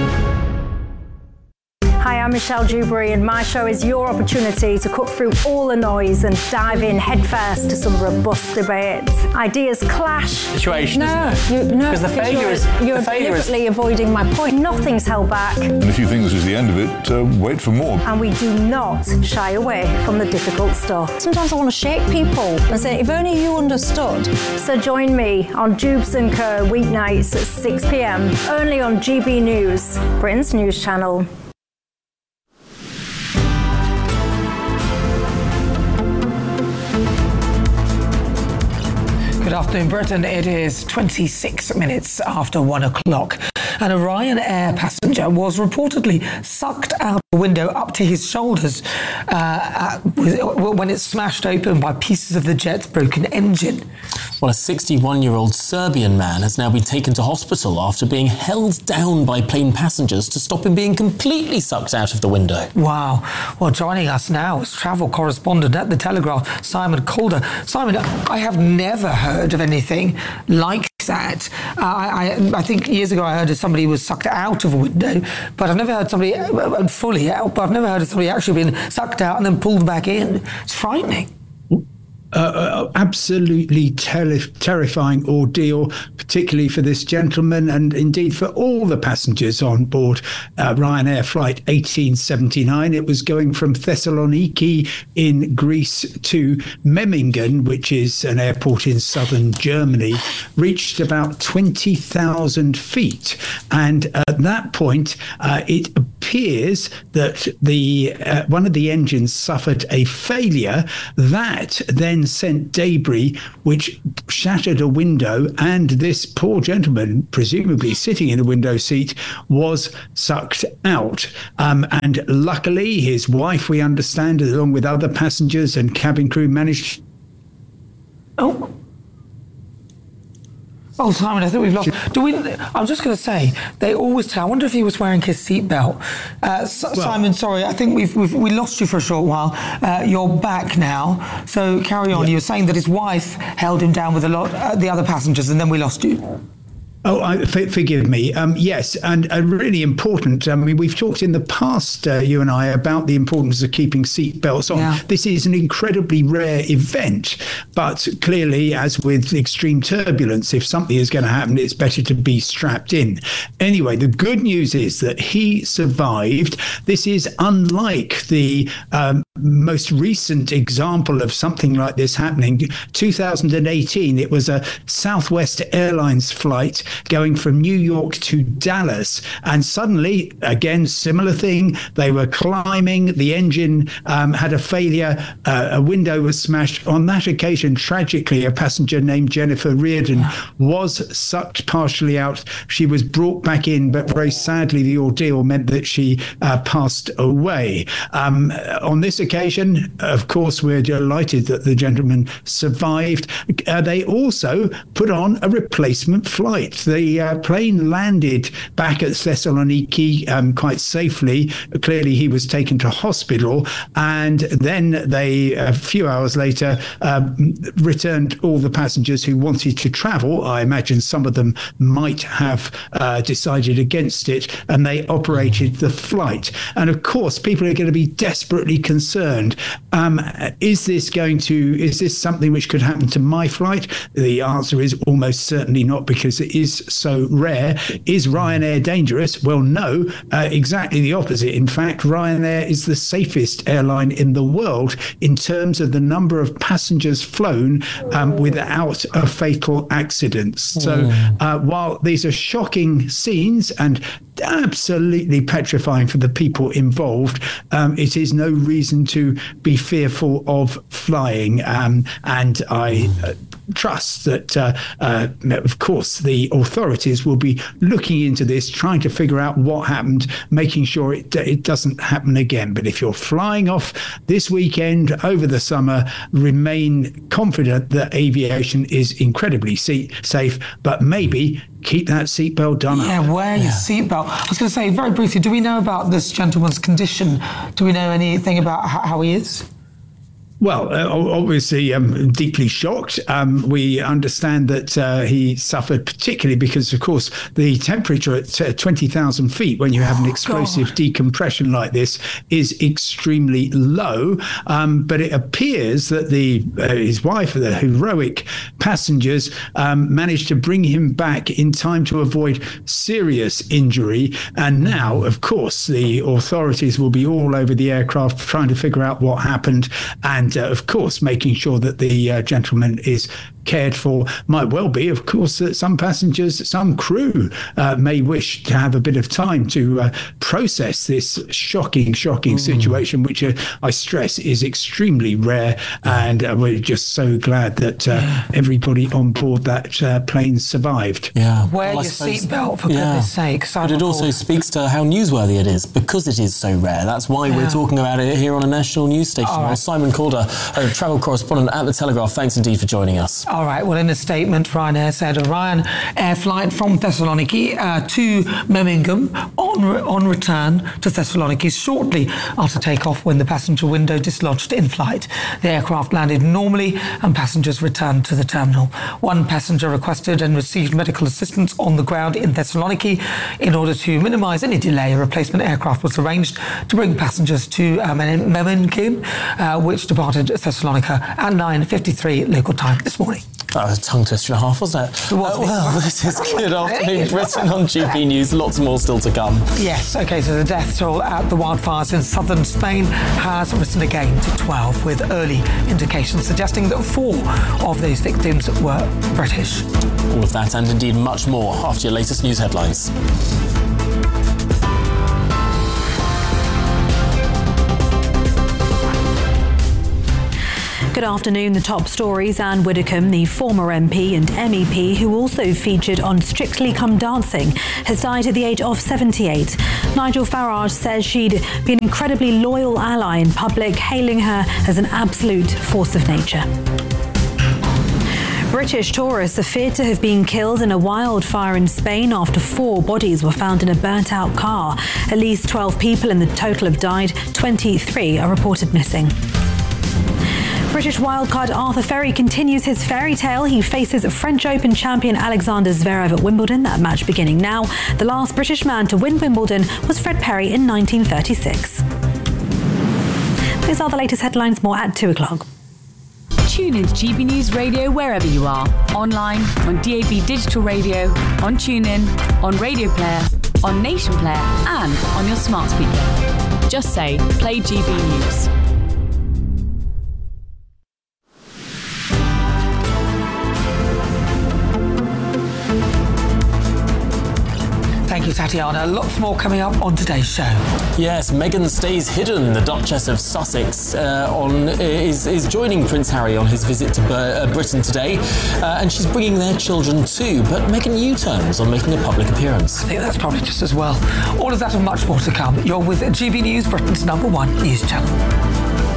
Speaker 27: Hi, I'm Michelle Dewberry, and my show is your opportunity to cut through all the noise and dive in headfirst to some robust debates. Ideas clash.
Speaker 28: Situation.
Speaker 27: No, you, no,
Speaker 28: because the failure
Speaker 27: you're,
Speaker 28: is
Speaker 27: you're
Speaker 28: the failure
Speaker 27: deliberately
Speaker 28: is...
Speaker 27: avoiding my point. Nothing's held back.
Speaker 29: And if you think this is the end of it, uh, wait for more.
Speaker 27: And we do not shy away from the difficult stuff. Sometimes I want to shake people and say, if only you understood. So join me on Jubes and Co weeknights at six p m only on G B News, Britain's news channel.
Speaker 3: Good afternoon, Britain. It is twenty-six minutes after one o'clock. and a Ryanair passenger was reportedly sucked out the window up to his shoulders uh, when it smashed open by pieces of the jet's broken engine.
Speaker 1: Well, a sixty-one-year-old Serbian man has now been taken to hospital after being held down by plane passengers to stop him being completely sucked out of the window.
Speaker 3: Wow. Well, joining us now is travel correspondent at The Telegraph, Simon Calder. Simon, I have never heard of anything like that. Uh, I, I think years ago I heard of somebody who was sucked out of a window, but I've never heard somebody uh, fully out, but I've never heard of somebody actually being sucked out and then pulled back in. It's frightening.
Speaker 13: Uh, absolutely ter- terrifying ordeal, particularly for this gentleman and indeed for all the passengers on board uh, Ryanair flight eighteen seventy-nine. It was going from Thessaloniki in Greece to Memmingen, which is an airport in southern Germany, reached about twenty thousand feet. And at that point, uh, it appears that the uh, one of the engines suffered a failure that then sent debris which shattered a window, and this poor gentleman, presumably sitting in the window seat, was sucked out. Um, and luckily his wife, we understand, along with other passengers and cabin crew, managed...
Speaker 3: Oh. Oh, Simon, I think we've lost. Do we? I'm just going to say they always tell. I wonder if he was wearing his seatbelt. Uh, S- well, Simon, sorry, I think we've, we've we lost you for a short while. Uh, you're back now, so carry on. Yeah. You were saying that his wife held him down with a lot uh, the other passengers, and then we lost you.
Speaker 13: Oh, I, f- forgive me. Um, yes, and uh, really important. I mean, we've talked in the past, uh, you and I, about the importance of keeping seatbelts on. Yeah. This is an incredibly rare event, but clearly, as with extreme turbulence, if something is going to happen, it's better to be strapped in. Anyway, the good news is that he survived. This is unlike the um, most recent example of something like this happening. two thousand eighteen, it was a Southwest Airlines flight going from New York to Dallas, and suddenly, again, similar thing, they were climbing, the engine um, had a failure, uh, a window was smashed. On that occasion, tragically, a passenger named Jennifer Reardon was sucked partially out. She was brought back in, but very sadly, the ordeal meant that she uh, passed away. Um, on this occasion, of course, we're delighted that the gentleman survived. Uh, they also put on a replacement flight. The uh, plane landed back at Thessaloniki um, quite safely. Clearly, he was taken to hospital, and then they, a few hours later, um, returned all the passengers who wanted to travel. I imagine some of them might have uh, decided against it, and they operated the flight. And of course, people are going to be desperately concerned. Um, is this going to, is this something which could happen to my flight? The answer is almost certainly not, because it is so rare. Is Ryanair dangerous? Well, no, uh, exactly the opposite. In fact, Ryanair is the safest airline in the world in terms of the number of passengers flown um, without a fatal accident. So uh, while these are shocking scenes and absolutely petrifying for the people involved, um, it is no reason to be fearful of flying. Um, and I uh, trust that, uh, uh, of course, the authorities will be looking into this, trying to figure out what happened, making sure it, it doesn't happen again. But if you're flying off this weekend over the summer, remain confident that aviation is incredibly safe, but maybe keep that seatbelt done
Speaker 3: yeah,
Speaker 13: up.
Speaker 3: Wear your seatbelt. I was going to say, very briefly, do we know about this gentleman's condition? Do we know anything about how he is?
Speaker 13: Well, uh, obviously, um, deeply shocked. Um, we understand that uh, he suffered particularly because, of course, the temperature at uh, twenty thousand feet, when you have an explosive God. decompression like this, is extremely low. Um, but it appears that the uh, his wife, the heroic passengers, um, managed to bring him back in time to avoid serious injury. And now, of course, the authorities will be all over the aircraft trying to figure out what happened, and Uh, of course, making sure that the uh, gentleman is cared for. Might well be, of course, that some passengers, some crew uh, may wish to have a bit of time to uh, process this shocking, shocking mm. situation, which uh, I stress is extremely rare. And uh, we're just so glad that uh, yeah. everybody on board that uh, plane survived.
Speaker 1: Yeah.
Speaker 3: Wear
Speaker 1: well,
Speaker 3: your seatbelt, for
Speaker 1: yeah.
Speaker 3: goodness sake.
Speaker 1: But it also speaks to how newsworthy it is, because it is so rare. That's why yeah. we're talking about it here on a national news station. Well, right. Simon Calder, a travel correspondent at The Telegraph, thanks indeed for joining us.
Speaker 3: All right. Well, in a statement, Ryanair said a Ryanair flight from Thessaloniki uh, to Birmingham on, re- on return to Thessaloniki shortly after takeoff when the passenger window dislodged in flight. The aircraft landed normally and passengers returned to the terminal. One passenger requested and received medical assistance on the ground in Thessaloniki. In order to minimise any delay, a replacement aircraft was arranged to bring passengers to uh, Birmingham, uh, which departed Thessalonica at nine fifty-three local time this morning.
Speaker 1: That was a tongue twister and a half, wasn't it?
Speaker 3: it was
Speaker 1: uh, well, this is Good Afternoon Britain on G B News. Lots more still to come.
Speaker 3: Yes, OK, so the death toll at the wildfires in southern Spain has risen again to twelve, with early indications suggesting that four of those victims were British.
Speaker 1: All of that and indeed much more after your latest news headlines.
Speaker 2: Good afternoon. The top stories. Anne Widdecombe, the former M P and M E P who also featured on Strictly Come Dancing, has died at the age of seventy-eight. Nigel Farage says she'd be an incredibly loyal ally in public, hailing her as an absolute force of nature. British tourists are feared to have been killed in a wildfire in Spain after four bodies were found in a burnt-out car. At least twelve people in the total have died. twenty-three are reported missing. British wildcard Arthur Ferry continues his fairy tale. He faces French Open champion Alexander Zverev at Wimbledon, that match beginning now. The last British man to win Wimbledon was Fred Perry in nineteen thirty-six. These are the latest headlines, more at two o'clock.
Speaker 15: Tune in to G B News Radio wherever you are. Online, on D A B Digital Radio, on TuneIn, on Radio Player, on Nation Player and on your smart speaker. Just say, play G B News.
Speaker 3: Thank you, Tatiana. Lots more coming up on today's show.
Speaker 1: Yes, Meghan stays hidden. The Duchess of Sussex uh, on is, is joining Prince Harry on his visit to uh, Britain today, uh, and she's bringing their children too. But Meghan U-turns on making a public appearance.
Speaker 3: I think that's probably just as well. All of that and much more to come. You're with G B News, Britain's number one news channel.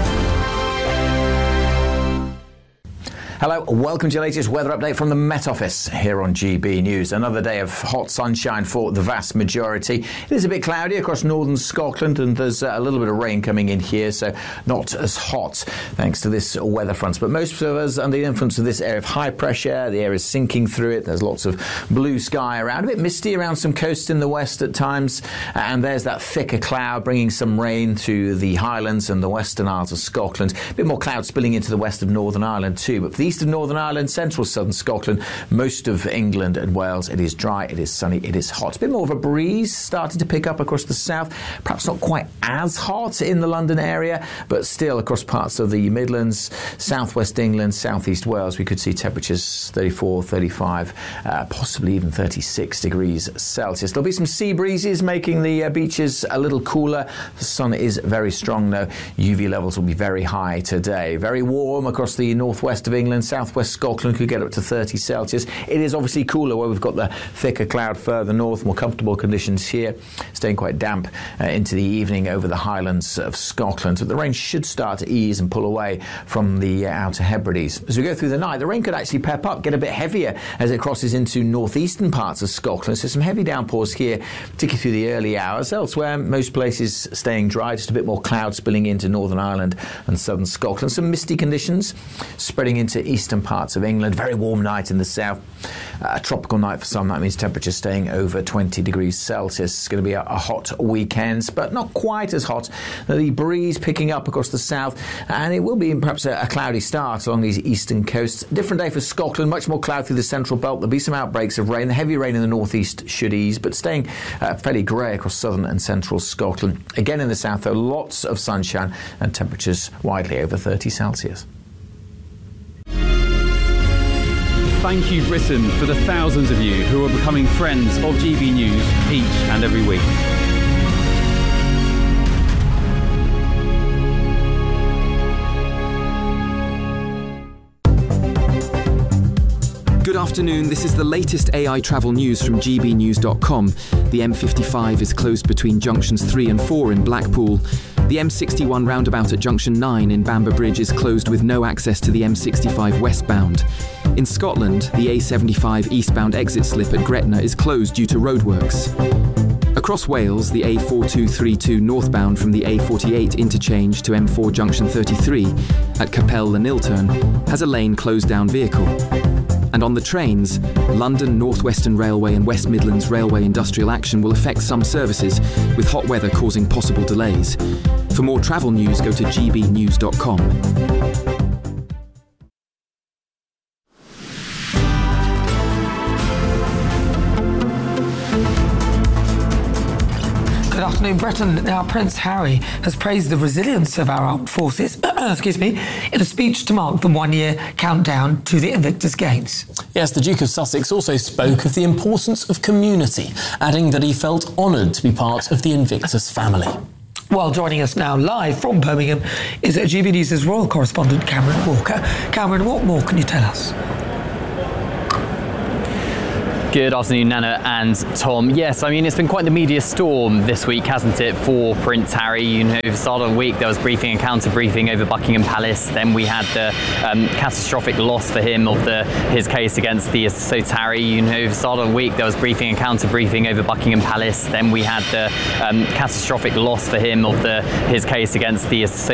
Speaker 17: Hello, welcome to your latest weather update from the Met Office here on G B News. Another day of hot sunshine for the vast majority. It is a bit cloudy across northern Scotland and there's a little bit of rain coming in here, so not as hot thanks to this weather front. But most of us under the influence of this area of high pressure, the air is sinking through it. There's lots of blue sky around, a bit misty around some coasts in the west at times. And there's that thicker cloud bringing some rain to the Highlands and the Western Isles of Scotland. A bit more cloud spilling into the west of Northern Ireland too. But for the east of Northern Ireland, central southern Scotland, most of England and Wales, it is dry, it is sunny, it is hot. A bit more of a breeze starting to pick up across the south. Perhaps not quite as hot in the London area, but still across parts of the Midlands, southwest England, southeast Wales, we could see temperatures thirty-four, thirty-five, uh, possibly even thirty-six degrees Celsius. There'll be some sea breezes making the uh, beaches a little cooler. The sun is very strong though. U V levels will be very high today. Very warm across the northwest of England. Southwest Scotland could get up to thirty Celsius. It is obviously cooler where we've got the thicker cloud further north, more comfortable conditions here, staying quite damp uh, into the evening over the Highlands of Scotland. But the rain should start to ease and pull away from the uh, Outer Hebrides. As we go through the night, the rain could actually pep up, get a bit heavier as it crosses into northeastern parts of Scotland. So some heavy downpours here, particularly through the early hours. Elsewhere, most places staying dry, just a bit more cloud spilling into Northern Ireland and southern Scotland. Some misty conditions spreading into eastern parts of England. Very warm night in the south. Uh, a tropical night for some. That means temperatures staying over twenty degrees Celsius. It's going to be a, a hot weekend, but not quite as hot. The breeze picking up across the south, and it will be perhaps a, a cloudy start along these eastern coasts. Different day for Scotland. Much more cloud through the central belt. There'll be some outbreaks of rain. The heavy rain in the northeast should ease, but staying uh, fairly grey across southern and central Scotland. Again in the south, though, lots of sunshine and temperatures widely over thirty Celsius.
Speaker 12: thank you, Britain, for the thousands of you who are becoming friends of G B News each and every week.
Speaker 18: Good afternoon, this is the latest A I travel news from G B news dot com. The M fifty-five is closed between junctions three and four in Blackpool. The M sixty-one roundabout at junction nine in Bamber Bridge is closed with no access to the M sixty-five westbound. In Scotland, the A seventy-five eastbound exit slip at Gretna is closed due to roadworks. Across Wales, the A forty-two thirty-two northbound from the A forty-eight interchange to M four junction thirty-three at Capel Llanilturn has a lane closed down vehicle. And on the trains, London North Western Railway and West Midlands Railway industrial action will affect some services, with hot weather causing possible delays. For more travel news, go to G B news dot com.
Speaker 3: Good afternoon, Britain. Now, Prince Harry has praised the resilience of our armed forces, excuse me, in a speech to mark the one-year countdown to the Invictus Games.
Speaker 1: Yes, the Duke of Sussex also spoke of the importance of community, adding that he felt honoured to be part of the Invictus family.
Speaker 3: Well, joining us now live from Birmingham is G B News' royal correspondent Cameron Walker. Cameron, what more can you tell us?
Speaker 19: Good afternoon, Nana and Tom. Yes, I mean, it's been quite the media storm this week, hasn't it, for Prince Harry? You know, the start of the week, there was briefing and counter-briefing over Buckingham Palace. Then we had the um, catastrophic loss for him of the his case against the Essex Harry. You know, the start of the week, there was briefing and counter-briefing over Buckingham Palace. Then we had the um, catastrophic loss for him of the his case against the Essex